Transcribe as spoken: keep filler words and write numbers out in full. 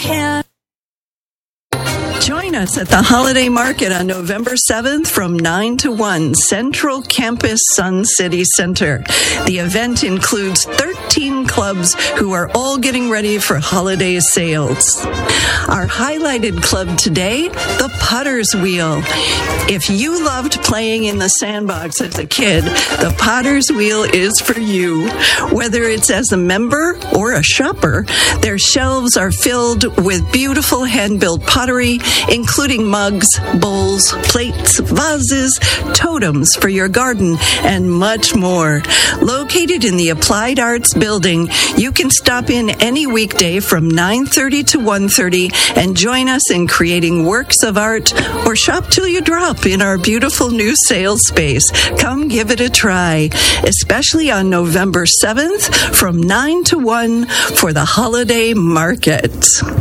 hand. Join us at the Holiday Market on November seventh from nine to one, Central Campus Sun City Center. The event includes thirteen clubs who are all getting ready for holiday sales. Our highlighted club today, the Potter's Wheel. If you loved playing in the sandbox as a kid, the Potter's Wheel is for you. Whether it's as a member or a shopper, their shelves are filled with beautiful hand-built pottery, including mugs, bowls, plates, vases, totems for your garden, and much more. Located in the Applied Arts Building, you can stop in any weekday from nine thirty to one thirty and join us in creating works of art, or shop till you drop in our beautiful new sales space. Come give it a try, especially on November seventh from nine to one for the Holiday Market.